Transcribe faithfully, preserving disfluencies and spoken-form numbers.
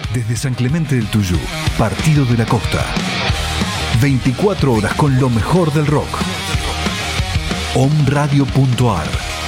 Desde San Clemente del Tuyú, Partido de la Costa. veinticuatro horas con lo mejor del rock. Om Radio punto ar